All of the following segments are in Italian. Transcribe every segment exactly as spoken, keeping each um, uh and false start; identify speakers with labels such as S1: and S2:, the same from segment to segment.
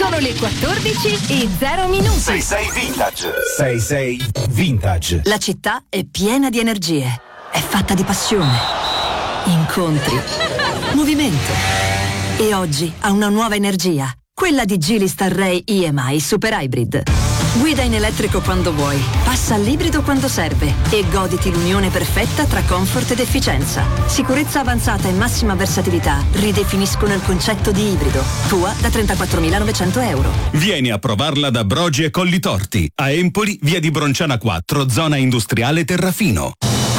S1: Sono le quattordici e zero minuti.
S2: sei sei Vintage. sei sei Vintage.
S3: La città è piena di energie. È fatta di passione, incontri, movimento. E oggi ha una nuova energia. Quella di Geely Starray E M I Super Hybrid. Guida in elettrico quando vuoi, passa all'ibrido quando serve e goditi l'unione perfetta tra comfort ed efficienza. Sicurezza avanzata e massima versatilità ridefiniscono il concetto di ibrido. Tua da trentaquattromilanovecento euro.
S4: Vieni a provarla da Brogi e Collitorti. A Empoli, via di Bronciana quattro, zona industriale Terrafino.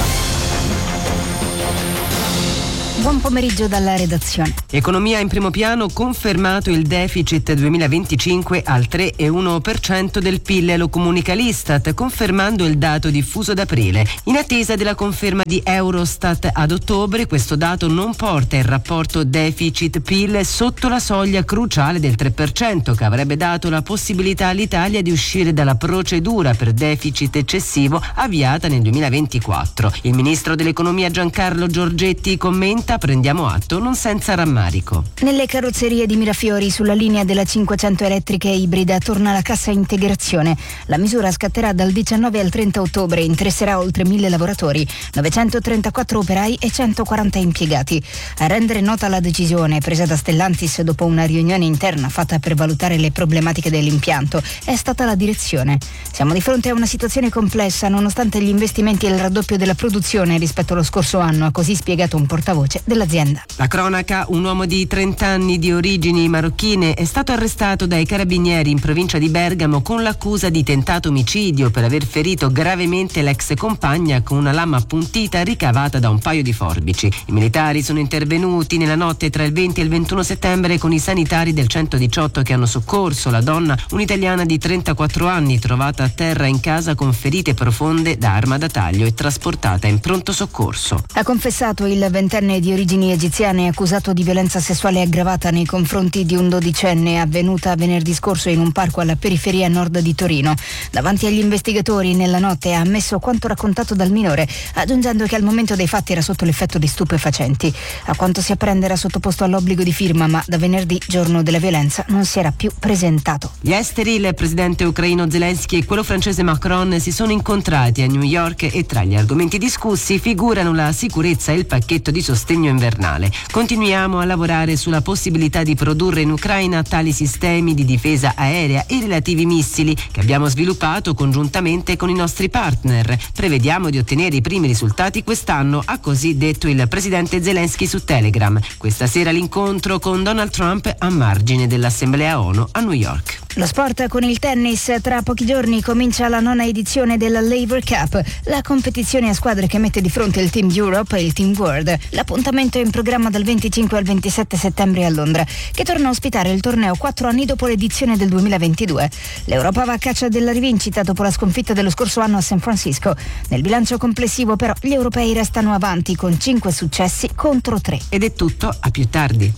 S5: Buon pomeriggio dalla redazione.
S6: Economia in primo piano, confermato il deficit duemilaventicinque al tre virgola uno per cento del P I L, lo comunica l'Istat, confermando il dato diffuso ad aprile. In attesa della conferma di Eurostat ad ottobre, questo dato non porta il rapporto deficit-P I L sotto la soglia cruciale del tre per cento, che avrebbe dato la possibilità all'Italia di uscire dalla procedura per deficit eccessivo avviata nel duemilaventiquattro. Il ministro dell'Economia Giancarlo Giorgetti commenta: prendiamo atto, non senza rammarico.
S5: Nelle carrozzerie di Mirafiori sulla linea della cinquecento elettriche ibrida torna la cassa integrazione. La misura scatterà dal diciannove al trenta ottobre e interesserà oltre mille lavoratori, novecentotrentaquattro operai e centoquaranta impiegati. A rendere nota la decisione presa da Stellantis dopo una riunione interna fatta per valutare le problematiche dell'impianto è stata la direzione. Siamo di fronte a una situazione complessa nonostante gli investimenti e il raddoppio della produzione rispetto allo scorso anno, ha così spiegato un portavoce dell'azienda.
S6: La cronaca: un uomo di trenta anni di origini marocchine è stato arrestato dai carabinieri in provincia di Bergamo con l'accusa di tentato omicidio per aver ferito gravemente l'ex compagna con una lama appuntita ricavata da un paio di forbici. I militari sono intervenuti nella notte tra il venti e il ventuno settembre con i sanitari del centodiciotto che hanno soccorso la donna, un'italiana di trentaquattro anni, trovata a terra in casa con ferite profonde da arma da taglio e trasportata in pronto soccorso.
S5: Ha confessato il ventenne di origini egiziane accusato di violenza sessuale aggravata nei confronti di un dodicenne avvenuta venerdì scorso in un parco alla periferia nord di Torino. Davanti agli investigatori nella notte ha ammesso quanto raccontato dal minore, aggiungendo che al momento dei fatti era sotto l'effetto di stupefacenti. A quanto si apprende era sottoposto all'obbligo di firma, ma da venerdì, giorno della violenza, non si era più presentato.
S6: Gli esteri, il presidente ucraino Zelensky e quello francese Macron si sono incontrati a New York e tra gli argomenti discussi figurano la sicurezza e il pacchetto di sostegno invernale. Continuiamo a lavorare sulla possibilità di produrre in Ucraina tali sistemi di difesa aerea e relativi missili che abbiamo sviluppato congiuntamente con i nostri partner. Prevediamo di ottenere i primi risultati quest'anno, ha così detto il presidente Zelensky su Telegram. Questa sera l'incontro con Donald Trump a margine dell'Assemblea ONU a New York.
S5: Lo sport con il tennis. Tra pochi giorni comincia la nona edizione della Laver Cup, la competizione a squadre che mette di fronte il Team Europe e il Team World. L'appuntamento è in programma dal venticinque al ventisette settembre a Londra, che torna a ospitare il torneo quattro anni dopo l'edizione del duemilaventidue. L'Europa va a caccia della rivincita dopo la sconfitta dello scorso anno a San Francisco. Nel bilancio complessivo però gli europei restano avanti con cinque successi contro tre.
S6: Ed è tutto, a più tardi.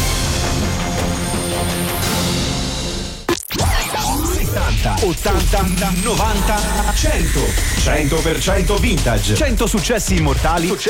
S2: ottanta, novanta, cento. cento per cento Vintage. cento successi immortali